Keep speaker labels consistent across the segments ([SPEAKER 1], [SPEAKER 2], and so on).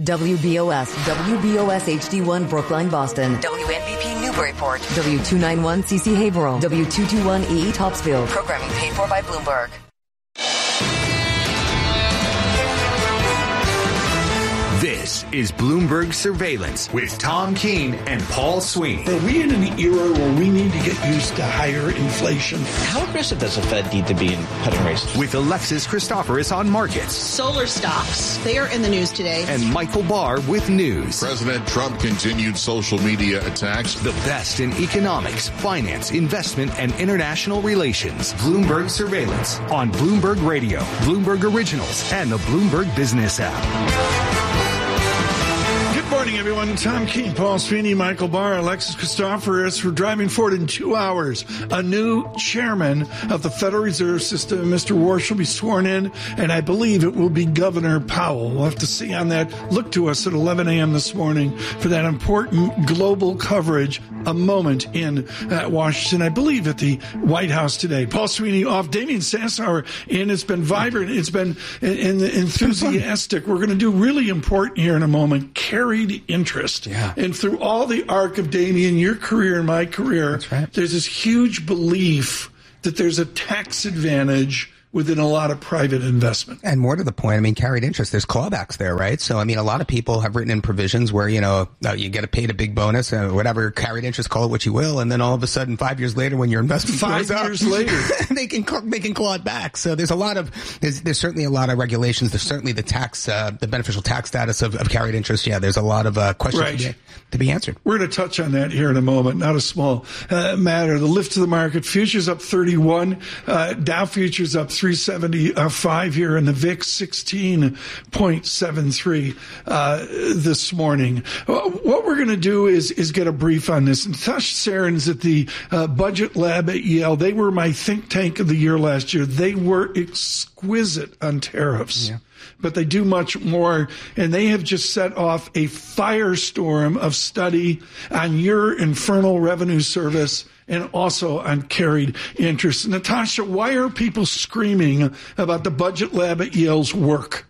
[SPEAKER 1] WBOS HD1 Brookline, Boston. WNBP Newburyport. W291 CC Haverhill. W221 EE Topsfield. Programming paid for by Bloomberg.
[SPEAKER 2] This is Bloomberg Surveillance with Tom Keene and Paul Sweeney.
[SPEAKER 3] Are we in an era where we need to get used to higher inflation?
[SPEAKER 4] How aggressive does the Fed need to be in cutting rates?
[SPEAKER 2] With Alexis Christoforous on markets.
[SPEAKER 5] Solar stocks, they are in the news today.
[SPEAKER 2] And Michael Barr with news.
[SPEAKER 6] President Trump continued social media attacks.
[SPEAKER 2] The best in economics, finance, investment, and international relations. Bloomberg Surveillance on Bloomberg Radio, Bloomberg Originals, and the Bloomberg Business app.
[SPEAKER 3] Good morning, everyone. Tom Keene, Paul Sweeney, Michael Barr, Alexis Christoforous. We're driving forward in 2 hours. A new chairman of the Federal Reserve System, Mr. Warsh, will be sworn in, and I believe it will be Governor Powell. We'll have to see on that. Look to us at 11 a.m. this morning for that important global coverage. A moment in Washington, I believe, at the White House today. Paul Sweeney off, Damian Sassower in. It's been vibrant. It's been enthusiastic. We're going to do really important here in a moment. Carried interest.
[SPEAKER 7] Yeah.
[SPEAKER 3] And through all the arc of Damian, your career and my career,
[SPEAKER 7] that's right,
[SPEAKER 3] there's this huge belief that there's a tax advantage within a lot of private investment.
[SPEAKER 7] And more to the point, I mean, carried interest, there's clawbacks there, right? So, I mean, a lot of people have written in provisions where, you know, you get paid a big bonus or whatever, carried interest, call it what you will. And then all of a sudden, 5 years later, when your investment goes up,
[SPEAKER 3] 5 years later,
[SPEAKER 7] they can claw it back. So there's there's certainly a lot of regulations. There's certainly the tax, the beneficial tax status of carried interest. Yeah, there's a lot of questions to be answered.
[SPEAKER 3] We're going to touch on that here in a moment. Not a small matter. The lift to the market, futures up 31, Dow futures up 375 here, and the VIX 16.73 this morning. What we're going to do is get a brief on this. Natasha Saren's at the Budget Lab at Yale. They were my think tank of the year last year. They were exquisite on tariffs. Yeah. But they do much more, and they have just set off a firestorm of study on your Infernal Revenue Service and also on carried interest. Natasha, why are people screaming about the Budget Lab at Yale's work?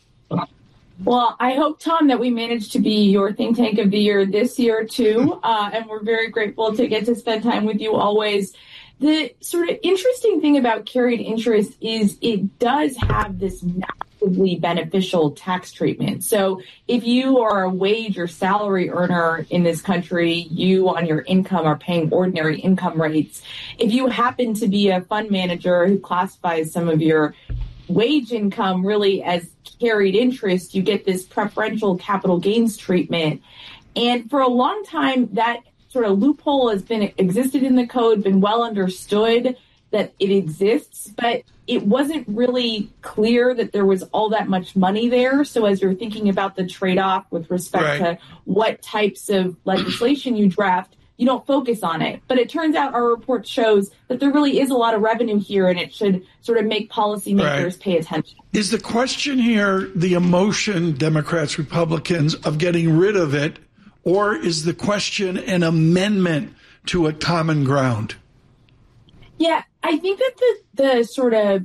[SPEAKER 8] Well, I hope, Tom, that we managed to be your think tank of the year this year, too. And we're very grateful to get to spend time with you always. The sort of interesting thing about carried interest is it does have this massively beneficial tax treatment. So if you are a wage or salary earner in this country, you on your income are paying ordinary income rates. If you happen to be a fund manager who classifies some of your wage income really as carried interest, you get this preferential capital gains treatment. And for a long time, that sort of loophole has existed in the code, been well understood that it exists, but it wasn't really clear that there was all that much money there. So as you're thinking about the trade-off with respect to what types of legislation you draft, you don't focus on it. But it turns out our report shows that there really is a lot of revenue here, and it should sort of make policymakers pay attention.
[SPEAKER 3] Is the question here the emotion, Democrats, Republicans, of getting rid of it, or is the question an amendment to a common ground?
[SPEAKER 8] Yeah, I think that the sort of,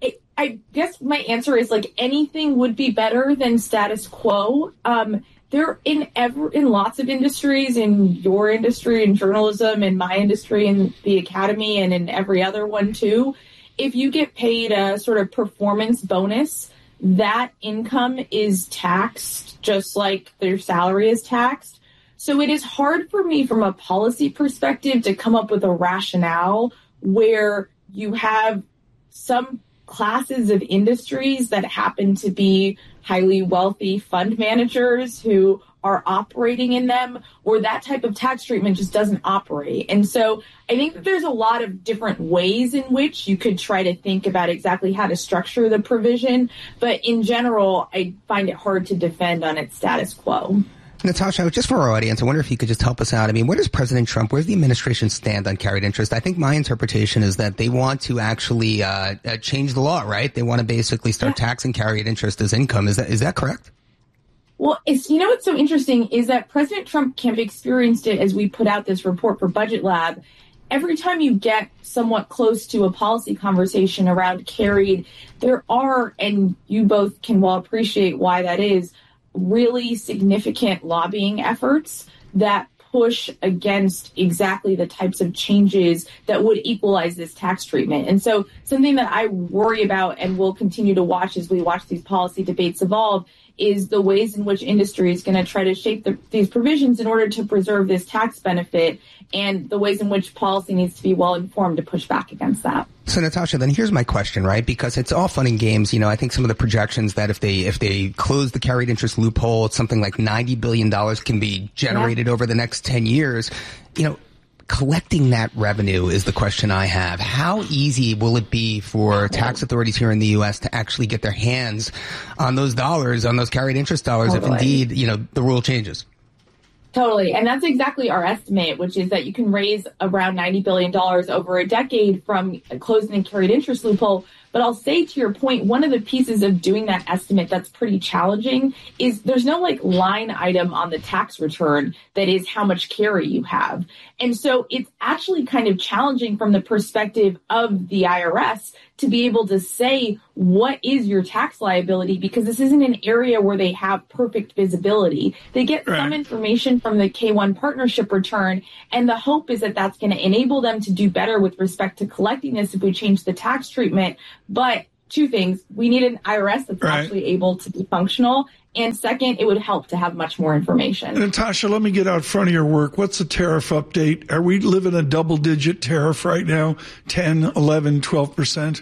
[SPEAKER 8] I guess my answer is like anything would be better than status quo. They're in lots of industries, in your industry, in journalism, in my industry, in the academy, and in every other one too. If you get paid a sort of performance bonus, that income is taxed just like their salary is taxed. So it is hard for me from a policy perspective to come up with a rationale where you have some classes of industries that happen to be highly wealthy fund managers who are operating in them, or that type of tax treatment just doesn't operate. And so I think that there's a lot of different ways in which you could try to think about exactly how to structure the provision. But in general, I find it hard to defend on its status quo.
[SPEAKER 7] Natasha, just for our audience, I wonder if you could just help us out. I mean, where does President Trump, where does the administration stand on carried interest? I think my interpretation is that they want to actually change the law, right? They want to basically start taxing carried interest as income. Is that correct?
[SPEAKER 8] Well, what's so interesting is that President Trump experienced it as we put out this report for Budget Lab. Every time you get somewhat close to a policy conversation around carried, there are, and you both can well appreciate why that is, really significant lobbying efforts that push against exactly the types of changes that would equalize this tax treatment. And so something that I worry about and will continue to watch as we watch these policy debates evolve is the ways in which industry is going to try to shape these provisions in order to preserve this tax benefit, and the ways in which policy needs to be well informed to push back against that.
[SPEAKER 7] So, Natasha, then here's my question, right? Because it's all fun and games. I think some of the projections that if they close the carried interest loophole, it's something like $90 billion can be generated over the next 10 years. Collecting that revenue is the question I have. How easy will it be for tax authorities here in the U.S. to actually get their hands on those dollars, on those carried interest dollars, if indeed, the rule changes?
[SPEAKER 8] Totally. And that's exactly our estimate, which is that you can raise around $90 billion over a decade from closing the carried interest loophole. But I'll say, to your point, one of the pieces of doing that estimate that's pretty challenging is there's no line item on the tax return that is how much carry you have. And so it's actually kind of challenging from the perspective of the IRS to be able to say what is your tax liability, because this isn't an area where they have perfect visibility. They get some information from the K-1 partnership return, and the hope is that that's going to enable them to do better with respect to collecting this if we change the tax treatment. But two things: we need an IRS that's actually able to be functional, and second, it would help to have much more information.
[SPEAKER 3] Natasha, let me get out front of your work. What's the tariff update? Are we living a double-digit tariff right now, 10, 11, 12%?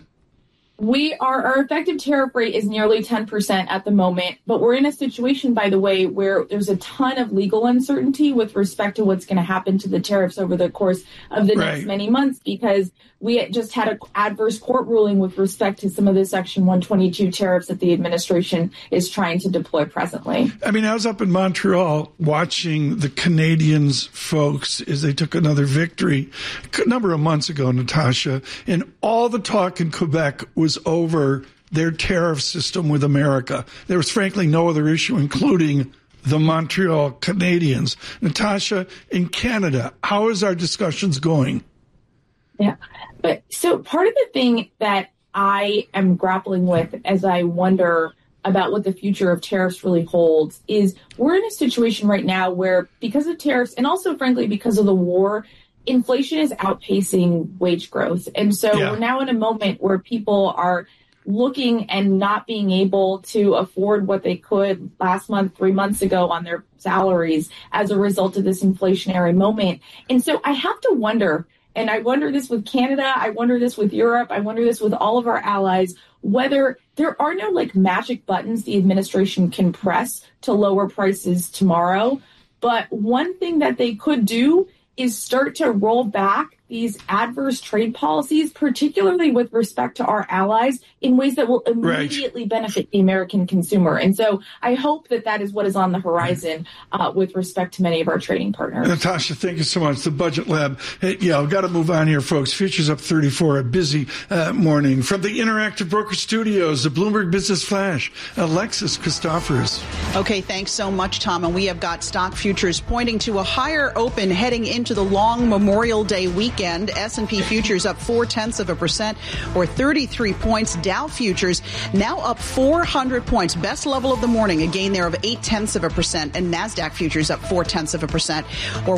[SPEAKER 8] Our effective tariff rate is nearly 10% at the moment, but we're in a situation, by the way, where there's a ton of legal uncertainty with respect to what's going to happen to the tariffs over the course of the next many months, because we just had an adverse court ruling with respect to some of the Section 122 tariffs that the administration is trying to deploy presently. I
[SPEAKER 3] was up in Montreal watching the Canadians folks as they took another victory a number of months ago, Natasha, and all the talk in Quebec was over their tariff system with America. There was frankly no other issue, including the Montreal Canadians. Natasha, in Canada, how is our discussions going?
[SPEAKER 8] Yeah. But so part of the thing that I am grappling with as I wonder about what the future of tariffs really holds is we're in a situation right now where, because of tariffs and also, frankly, because of the war, inflation is outpacing wage growth. And so we're now in a moment where people are looking and not being able to afford what they could last month, 3 months ago on their salaries as a result of this inflationary moment. And so I have to wonder, and I wonder this with Canada, I wonder this with Europe, I wonder this with all of our allies, whether there are no magic buttons the administration can press to lower prices tomorrow. But one thing that they could do is start to roll back these adverse trade policies, particularly with respect to our allies, in ways that will immediately benefit the American consumer. And so I hope that is what is on the horizon with respect to many of our trading partners.
[SPEAKER 3] Natasha, thank you so much. The Budget Lab. Hey, we've got to move on here, folks. Futures up 34, a busy morning. From the Interactive Broker Studios, the Bloomberg Business Flash, Alexis Christoforous.
[SPEAKER 5] Okay, thanks so much, Tom. And we have got stock futures pointing to a higher open heading into the long Memorial Day weekend. S&P futures up 0.4% or 33 points. Dow futures now up 400 points. Best level of the morning, a gain there of 0.8%. And NASDAQ futures up 0.4% or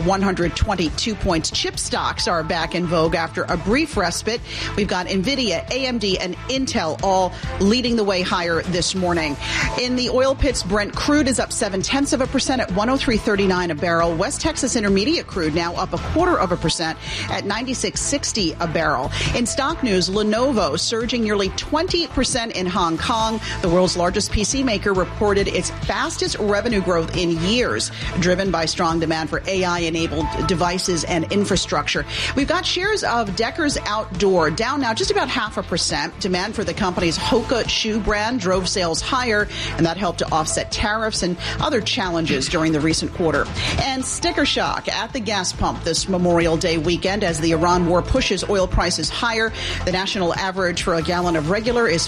[SPEAKER 5] 122 points. Chip stocks are back in vogue after a brief respite. We've got NVIDIA, AMD, and Intel all leading the way higher this morning. In the oil pits, Brent crude is up 0.7% at 103.39 a barrel. West Texas Intermediate crude now up 0.25% at 96.60 a barrel. In stock news, Lenovo surging nearly 20% in Hong Kong. The world's largest PC maker reported its fastest revenue growth in years, driven by strong demand for AI-enabled devices and infrastructure. We've got shares of Deckers Outdoor down now just about 0.5%. Demand for the company's Hoka shoe brand drove sales higher, and that helped to offset tariffs and other challenges during the recent quarter. And sticker shock at the gas pump this Memorial Day weekend as the Iran war pushes oil prices higher. The national average for a gallon of regular is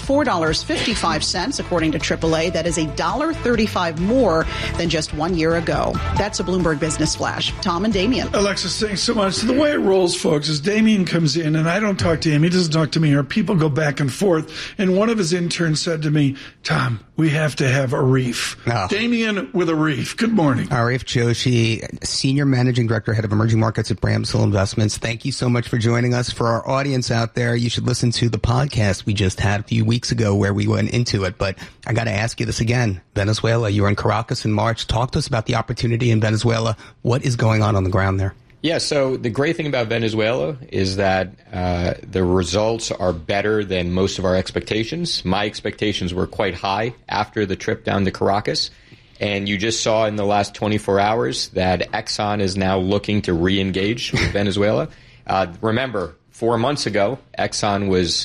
[SPEAKER 5] $4.55, according to AAA. That is $1.35 more than just 1 year ago. That's a Bloomberg Business Flash. Tom and Damien.
[SPEAKER 3] Alexis, thanks so much. So the way it rolls, folks, is Damien comes in, and I don't talk to him. He doesn't talk to me. Our people go back and forth. And one of his interns said to me, Tom, we have to have a reef. Damien with Arif. Good morning.
[SPEAKER 7] Arif Joshi, Senior Managing Director, Head of Emerging Markets at Bramshill Investments. Thank you so much for joining us. For our audience out there, you should listen to the podcast we just had a few weeks ago where we went into it. But I got to ask you this again. Venezuela, you were in Caracas in March. Talk to us about the opportunity in Venezuela. What is going on the ground there?
[SPEAKER 9] Yeah, so the great thing about Venezuela is that the results are better than most of our expectations. My expectations were quite high after the trip down to Caracas. And you just saw in the last 24 hours that Exxon is now looking to re-engage with Venezuela. Remember, 4 months ago, Exxon was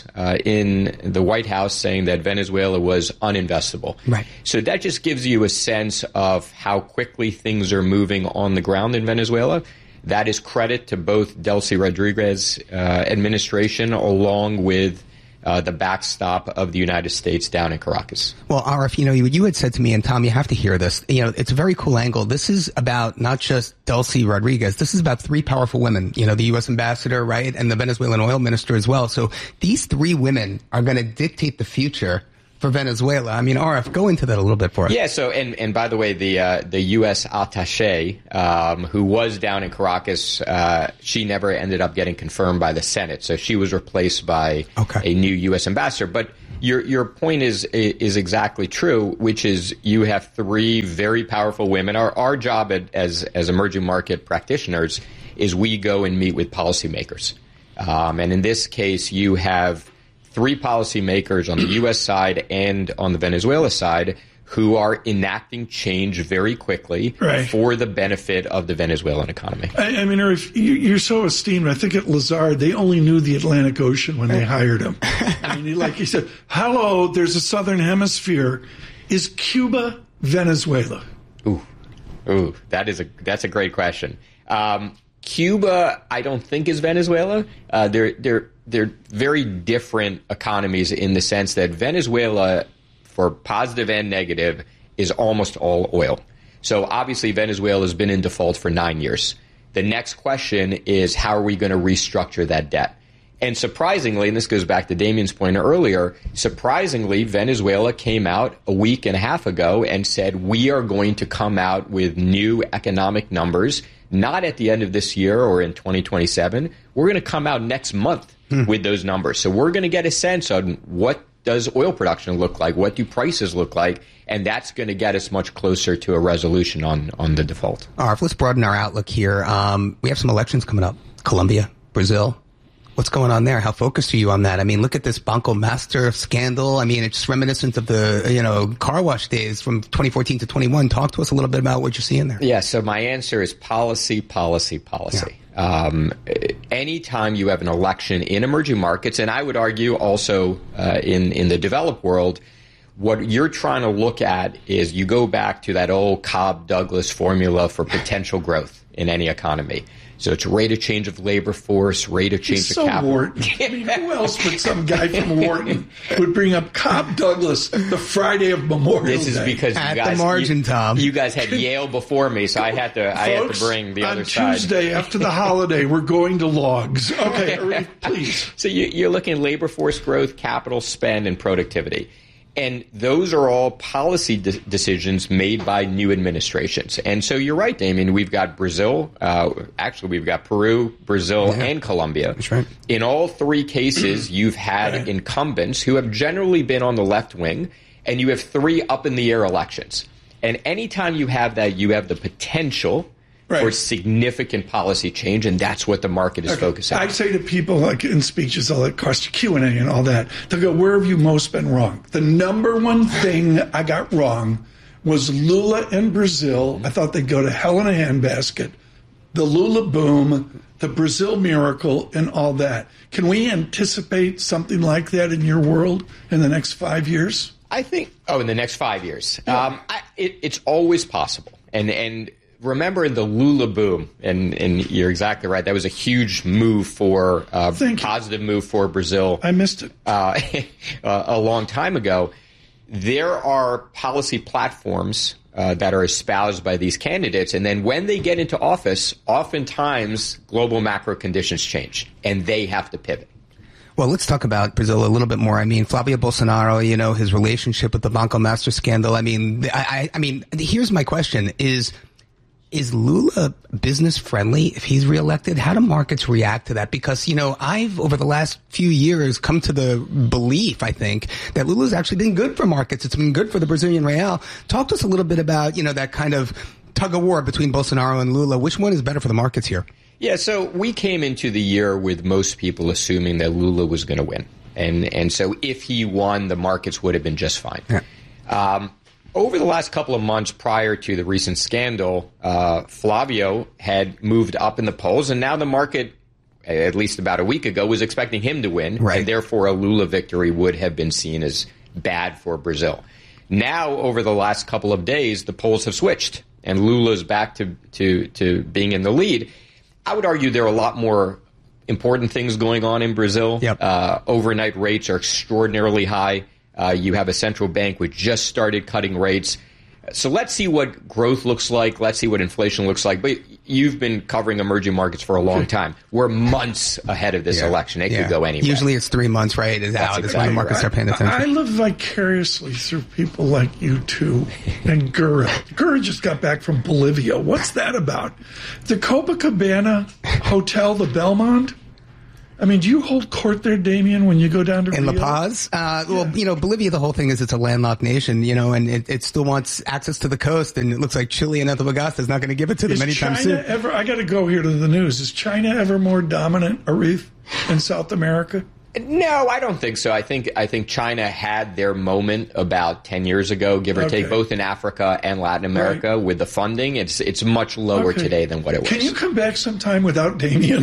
[SPEAKER 9] in the White House saying that Venezuela was uninvestable.
[SPEAKER 7] Right.
[SPEAKER 9] So that just gives you a sense of how quickly things are moving on the ground in Venezuela. That is credit to both Delcy Rodriguez administration along with the backstop of the United States down in Caracas.
[SPEAKER 7] Well, Arif, you had said to me, and Tom, you have to hear this. It's a very cool angle. This is about not just Delcy Rodriguez. This is about three powerful women, the U.S. ambassador, right, and the Venezuelan oil minister as well. So these three women are going to dictate the future for Venezuela. I mean, Arif, go into that a little bit for us.
[SPEAKER 9] Yeah, so, and by the way, the U.S. attaché, who was down in Caracas, she never ended up getting confirmed by the Senate. So she was replaced by a new U.S. ambassador. But your point is exactly true, which is you have three very powerful women. Our job as emerging market practitioners is we go and meet with policymakers. And in this case, you have three policymakers on the U.S. side and on the Venezuela side who are enacting change very quickly for the benefit of the Venezuelan economy.
[SPEAKER 3] I mean, you're so esteemed. I think at Lazard, they only knew the Atlantic Ocean when they hired him. I mean, like he said, hello, there's a southern hemisphere. Is Cuba Venezuela?
[SPEAKER 9] Ooh, that's a great question. Cuba, I don't think is Venezuela. They're very different economies in the sense that Venezuela, for positive and negative, is almost all oil. So obviously Venezuela has been in default for 9 years. The next question is how are we going to restructure that debt? And surprisingly, and this goes back to Damien's point earlier, surprisingly, Venezuela came out a week and a half ago and said we are going to come out with new economic numbers, not at the end of this year or in 2027. We're going to come out next month with those numbers. So we're going to get a sense on what does oil production look like, what do prices look like, and that's going to get us much closer to a resolution on the default.
[SPEAKER 7] All right, let's broaden our outlook here. We have some elections coming up. Colombia, Brazil. What's going on there? How focused are you on that? I mean, look at this Banco Master scandal. I mean, it's reminiscent of the, car wash days from 2014 to 21. Talk to us a little bit about what you're seeing there.
[SPEAKER 9] Yeah, so my answer is policy. Yeah. Anytime you have an election in emerging markets, and I would argue also in the developed world, what you're trying to look at is you go back to that old Cobb-Douglas formula for potential growth in any economy. So it's rate of change of labor force, rate of change of capital.
[SPEAKER 3] Wharton. I mean, who else but some guy from Wharton would bring up Cobb-Douglas the Friday of Memorial Day?
[SPEAKER 9] This is because you guys,
[SPEAKER 7] the margin, Tom.
[SPEAKER 9] You guys had Yale before me, so I had to bring the other side.
[SPEAKER 3] On Tuesday after the holiday, we're going to logs. Okay, please.
[SPEAKER 9] So you're looking at labor force growth, capital spend, and productivity. And those are all policy decisions made by new administrations. And so you're right, Damien. We've got Brazil. Actually, we've got Peru, Brazil, and Colombia.
[SPEAKER 7] That's right.
[SPEAKER 9] In all three cases, you've had incumbents who have generally been on the left wing, and you have three up-in-the-air elections. And anytime you have that, you have the potential for significant policy change, and that's what the market is focusing on.
[SPEAKER 3] I say to people, like in speeches, all that cost Q&A and all that, they'll go, where have you most been wrong? The number one thing I got wrong was Lula in Brazil. I thought they'd go to hell in a handbasket. The Lula boom, the Brazil miracle, and all that. Can we anticipate something like that in your world in the next 5 years?
[SPEAKER 9] I think, in the next 5 years. Yeah. It's always possible. And remember in the Lula boom, and you're exactly right, that was a huge move for, positive move for Brazil.
[SPEAKER 3] I missed it.
[SPEAKER 9] A long time ago. There are policy platforms that are espoused by these candidates, and then when they get into office, oftentimes global macro conditions change, and they have to pivot.
[SPEAKER 7] Well, let's talk about Brazil a little bit more. I mean, Flavio Bolsonaro, his relationship with the Banco Master scandal. I mean, here's my question: Is Lula business friendly if he's reelected? How do markets react to that? Because, I've, over the last few years, come to the belief, I think, that Lula's actually been good for markets. It's been good for the Brazilian real. Talk to us a little bit about, that kind of tug of war between Bolsonaro and Lula. Which one is better for the markets here?
[SPEAKER 9] Yeah, so we came into the year with most people assuming that Lula was going to win. And so if he won, the markets would have been just fine. Yeah. Over the last couple of months prior to the recent scandal, Flavio had moved up in the polls, and now the market, at least about a week ago, was expecting him to win, right. And therefore a Lula victory would have been seen as bad for Brazil. Now, over the last couple of days, the polls have switched, and Lula's back to being in the lead. I would argue there are a lot more important things going on in Brazil. Yep. Overnight rates are extraordinarily high. You have a central bank which just started cutting rates. So let's see what growth looks like. Let's see what inflation looks like. But you've been covering emerging markets for a long time. We're months ahead of this election. It could go anywhere.
[SPEAKER 7] Usually it's 3 months, right? That's when the markets start paying attention.
[SPEAKER 3] I live vicariously through people like you two and Gura. Gura just got back from Bolivia. What's that about? The Copacabana Hotel, the Belmont? I mean, do you hold court there, Damien, when you go down to Rio?
[SPEAKER 7] In La Paz? Well, Bolivia, the whole thing is it's a landlocked nation, and it still wants access to the coast, and it looks like Chile and Antofagasta is not going to give it to them anytime soon.
[SPEAKER 3] I got to go here to the news. Is China ever more dominant, Arif, in South America?
[SPEAKER 9] No, I don't think so. I think China had their moment about 10 years ago, give or take, both in Africa and Latin America with the funding. It's much lower today than what it was.
[SPEAKER 3] Can you come back sometime without Damien?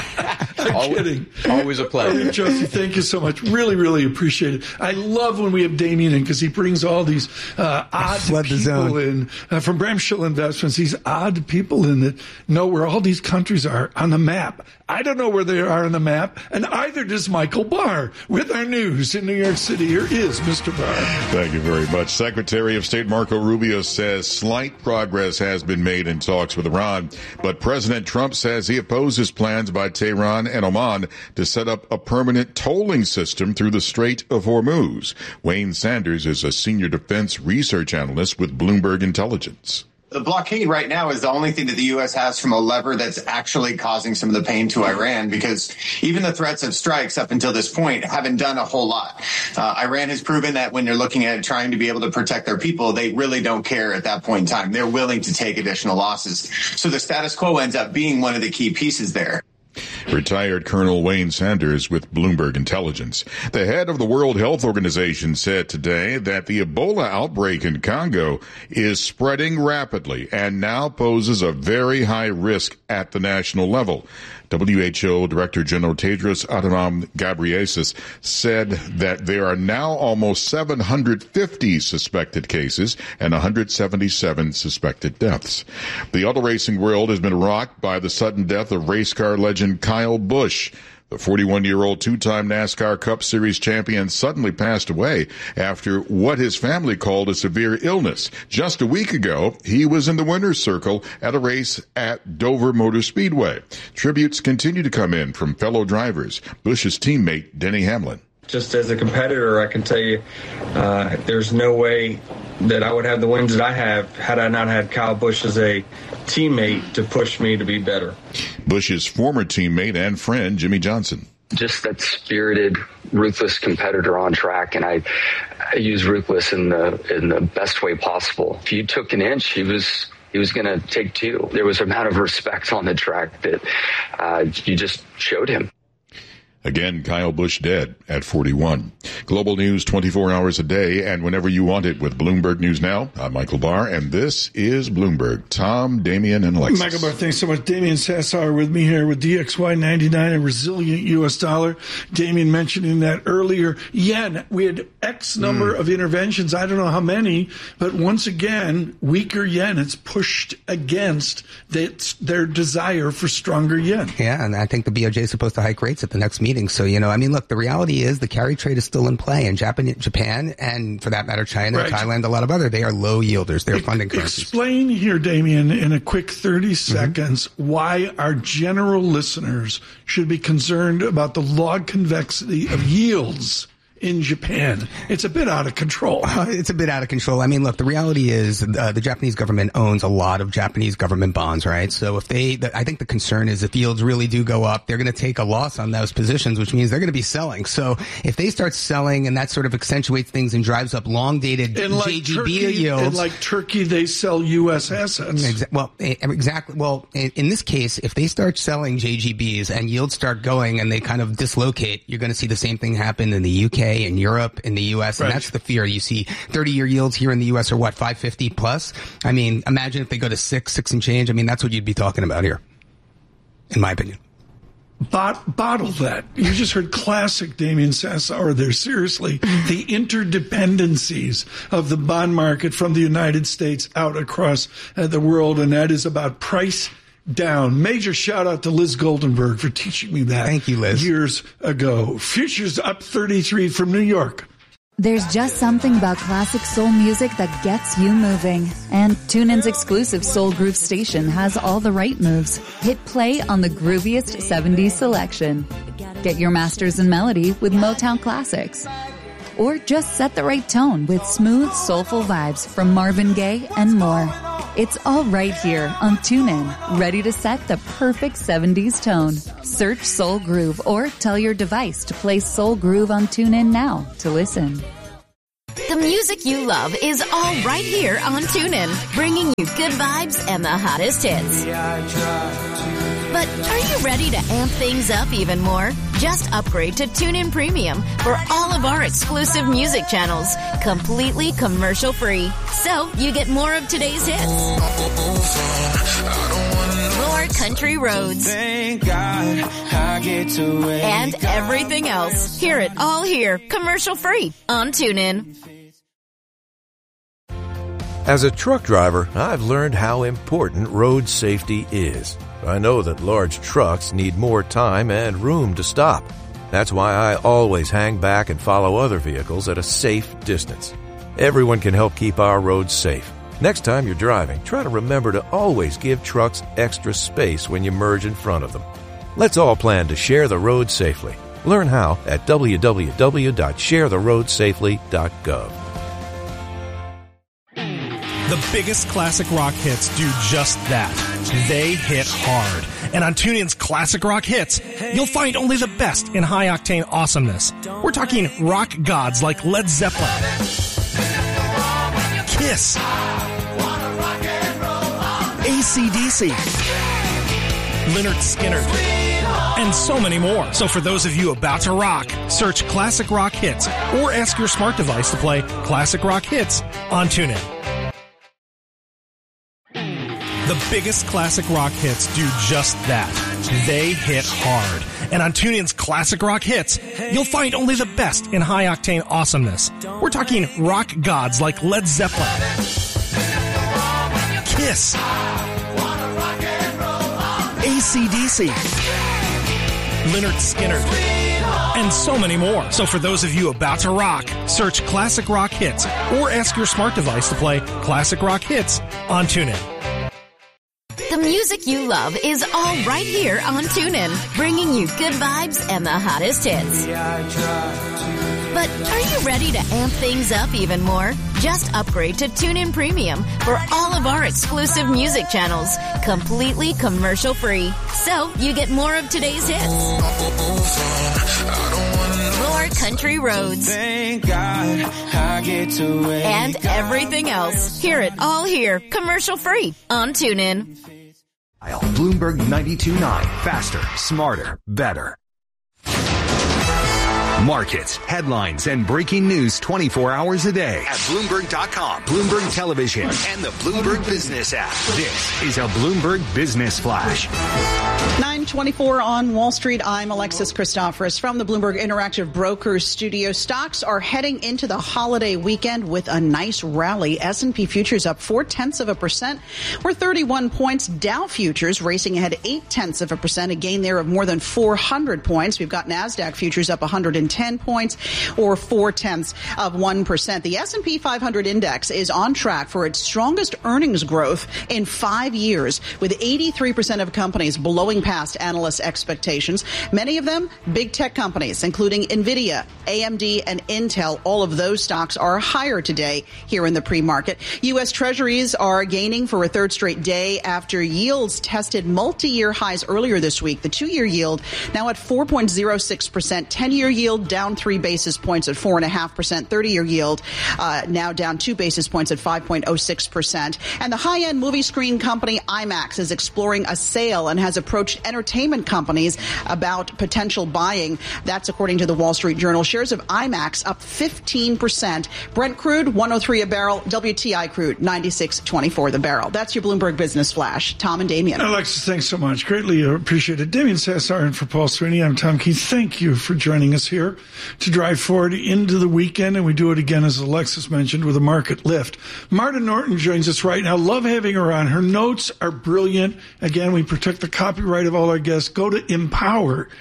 [SPEAKER 3] I'm kidding.
[SPEAKER 9] Always a pleasure.
[SPEAKER 3] Josie, thank you so much. Really, really appreciate it. I love when we have Damien in because he brings all these odd people in from Bramshill Investments. These odd people in that know where all these countries are on the map. I don't know where they are on the map, and either does Michael Barr. With our news in New York City, here is Mr. Barr.
[SPEAKER 6] Thank you very much. Secretary of State Marco Rubio says slight progress has been made in talks with Iran, but President Trump says he opposes plans by Tehran and Oman to set up a permanent tolling system through the Strait of Hormuz. Wayne Sanders is a senior defense research analyst with Bloomberg Intelligence.
[SPEAKER 10] The blockade right now is the only thing that the U.S. has from a lever that's actually causing some of the pain to Iran, because even the threats of strikes up until this point haven't done a whole lot. Iran has proven that when they're looking at trying to be able to protect their people, they really don't care at that point in time. They're willing to take additional losses. So the status quo ends up being one of the key pieces there.
[SPEAKER 6] Retired Colonel Wayne Sanders with Bloomberg Intelligence. The head of the World Health Organization said today that the Ebola outbreak in Congo is spreading rapidly and now poses a very high risk at the national level. WHO Director General Tedros Adhanom Ghebreyesus said that there are now almost 750 suspected cases and 177 suspected deaths. The auto racing world has been rocked by the sudden death of race car legend Kyle Busch. The 41-year-old two-time NASCAR Cup Series champion suddenly passed away after what his family called a severe illness. Just a week ago, he was in the winner's circle at a race at Dover Motor Speedway. Tributes continue to come in from fellow drivers. Busch's teammate, Denny Hamlin.
[SPEAKER 11] Just as a competitor, I can tell you there's no way that I would have the wins that I have had I not had Kyle Busch as a teammate to push me to be better.
[SPEAKER 6] Busch's former teammate and friend, Jimmy Johnson.
[SPEAKER 12] Just that spirited, ruthless competitor on track, and I use ruthless in the best way possible. If you took an inch, he was going to take two. There was an amount of respect on the track that you just showed him.
[SPEAKER 6] Again, Kyle Busch dead at 41. Global news 24 hours a day and whenever you want it with Bloomberg News Now. I'm Michael Barr, and this is Bloomberg. Tom, Damien, and Alexis.
[SPEAKER 3] Michael Barr, thanks so much. Damien Sassauer with me here with DXY99, a resilient U.S. dollar. Damien mentioning that earlier. Yen, we had X number of interventions. I don't know how many, but once again, weaker yen. It's pushed against their desire for stronger yen.
[SPEAKER 7] Yeah, and I think the BOJ is supposed to hike rates at the next meeting. meeting. So, I mean, look, the reality is the carry trade is still in play, and Japan, and for that matter, China, Thailand, a lot of other, they are low yielders. They're funding currencies.
[SPEAKER 3] Explain here, Damien, in a quick 30 seconds, why our general listeners should be concerned about the log convexity of yields in Japan. It's a bit out of control.
[SPEAKER 7] It's a bit out of control. I mean, look, the reality is the Japanese government owns a lot of Japanese government bonds, right? So I think the concern is if yields really do go up, they're going to take a loss on those positions, which means they're going to be selling. So if they start selling and that sort of accentuates things and drives up long-dated JGB yields.
[SPEAKER 3] And like Turkey, they sell U.S. assets.
[SPEAKER 7] Exactly. Well, in this case, if they start selling JGBs and yields start going and they kind of dislocate, you're going to see the same thing happen in the UK, in Europe, in the U.S., and that's the fear. You see 30-year yields here in the U.S. are 550 plus? I mean, imagine if they go to 6 and change. I mean, that's what you'd be talking about here, in my opinion.
[SPEAKER 3] Bottle that. You just heard classic Damien Sassower there. Seriously, the interdependencies of the bond market from the United States out across the world, and that is about price down. Major shout out to Liz Goldenberg for teaching me that.
[SPEAKER 7] Thank you, Liz.
[SPEAKER 3] Years ago. Futures up 33 from New York.
[SPEAKER 13] There's just something about classic soul music that gets you moving. And TuneIn's exclusive Soul Groove station has all the right moves. Hit play on the grooviest 70s selection. Get your masters in melody with Motown classics. Or just set the right tone with smooth, soulful vibes from Marvin Gaye and more. It's all right here on TuneIn, ready to set the perfect 70s tone. Search Soul Groove or tell your device to play Soul Groove on TuneIn now to listen.
[SPEAKER 14] The music you love is all right here on TuneIn, bringing you good vibes and the hottest hits. But are you ready to amp things up even more? Just upgrade to TuneIn Premium for all of our exclusive music channels, completely commercial-free. So you get more of today's hits, more country roads, and everything else. Hear it all here, commercial-free on TuneIn.
[SPEAKER 15] As a truck driver, I've learned how important road safety is. I know that large trucks need more time and room to stop. That's why I always hang back and follow other vehicles at a safe distance. Everyone can help keep our roads safe. Next time you're driving, try to remember to always give trucks extra space when you merge in front of them. Let's all plan to share the road safely. Learn how at www.sharetheroadsafely.gov.
[SPEAKER 16] The biggest classic rock hits do just that. They hit hard. And on TuneIn's Classic Rock Hits, you'll find only the best in high-octane awesomeness. We're talking rock gods like Led Zeppelin, Kiss, AC/DC, Lynyrd Skynyrd, and so many more. So for those of you about to rock, search Classic Rock Hits or ask your smart device to play Classic Rock Hits on TuneIn. The biggest classic rock hits do just that. They hit hard. And on TuneIn's Classic Rock Hits, you'll find only the best in high-octane awesomeness. We're talking rock gods like Led Zeppelin, Kiss, AC/DC, Lynyrd Skynyrd, and so many more. So for those of you about to rock, search Classic Rock Hits or ask your smart device to play Classic Rock Hits on TuneIn.
[SPEAKER 14] The music you love is all right here on TuneIn, bringing you good vibes and the hottest hits. But are you ready to amp things up even more? Just upgrade to TuneIn Premium for all of our exclusive music channels, completely commercial-free. So you get more of today's hits, more country roads, and everything else. Hear it all here, commercial-free on TuneIn.
[SPEAKER 2] Bloomberg 92.9. Faster, smarter, better. Markets, headlines, and breaking news 24 hours a day at Bloomberg.com, Bloomberg Television, and the Bloomberg Business app. This is a Bloomberg Business Flash.
[SPEAKER 5] 9 9:24 on Wall Street. I'm Alexis Christoforous from the Bloomberg Interactive Brokers studio. Stocks are heading into the holiday weekend with a nice rally. S&P futures up 0.4%. We're 31 points. Dow futures racing ahead 0.8%, a gain there of more than 400 points. We've got NASDAQ futures up 110 points or 0.4%. The S&P 500 index is on track for its strongest earnings growth in 5 years, with 83% of companies blowing past analysts' expectations. Many of them big tech companies, including NVIDIA, AMD, and Intel. All of those stocks are higher today here in the pre-market. U.S. Treasuries are gaining for a third straight day after yields tested multi-year highs earlier this week. The two-year yield now at 4.06%. 10-year yield down 3 basis points at 4.5%. 30-year yield now down 2 basis points at 5.06%. And the high-end movie screen company IMAX is exploring a sale and has approached entertainment companies about potential buying. That's according to the Wall Street Journal. Shares of IMAX up 15%. Brent crude, $103 a barrel. WTI crude, $96.24 the barrel. That's your Bloomberg Business Flash. Tom and Damien.
[SPEAKER 3] Alexis, thanks so much. Greatly appreciated. Damien Sassar and for Paul Sweeney. I'm Tom Keith. Thank you for joining us here to drive forward into the weekend. And we do it again, as Alexis mentioned, with a market lift. Marta Norton joins us right now. Love having her on. Her notes are brilliant. Again, we protect the copyright of all our guests. Go to Empower,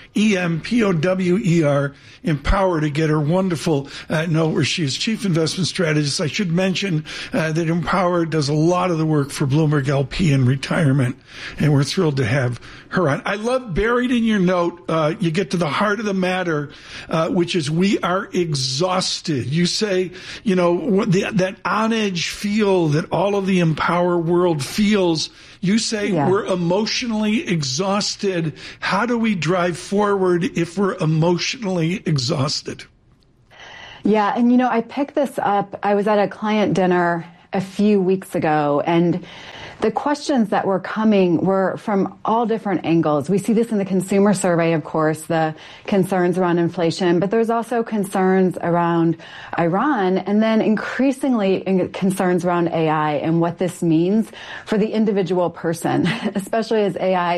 [SPEAKER 3] EMPOWER, Empower, to get her wonderful note where she is Chief Investment Strategist. I should mention that Empower does a lot of the work for Bloomberg LP in retirement, and we're thrilled to have her on. I love buried in your note, you get to the heart of the matter, which is we are exhausted. You say, you know, that on-edge feel that all of the Empower world feels. You say we're emotionally exhausted. How do we drive forward if we're emotionally exhausted?
[SPEAKER 17] Yeah, and you know, I picked this up. I was at a client dinner a few weeks ago, and the questions that were coming were from all different angles. We see this in the consumer survey, of course, the concerns around inflation, but there's also concerns around Iran, and then increasingly concerns around AI and what this means for the individual person, especially as AI